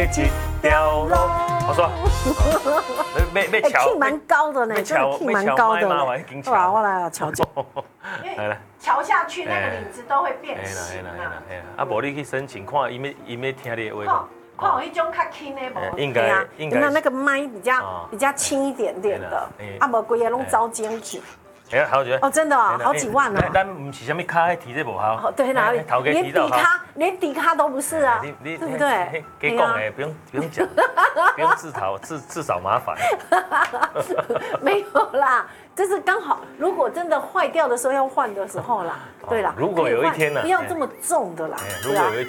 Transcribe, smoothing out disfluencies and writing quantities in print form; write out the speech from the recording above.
的一条路。好说，要桥 ，key 蛮高的呢，真的 key 蛮高的呢。哇，我来瞧瞧。 因为桥下去那个领子都会变形嘛。 啊，无你去申请，看伊要听你的话。 看有一种较轻的无？ 应该。 那个麦比较轻一点点的，啊，无规个拢招尖去。 哎，好几哦，真的哦，好几万哦。 咱不是什么卡提这无好。 对哪里？连底卡都不是啊，对不对？ 给讲哎，不用讲，不用自找麻烦。 没有啦，就是刚好，如果真的坏掉的时候要换的时候啦，对啦。 如果有一天呢， 不要这么重的啦。 如果有一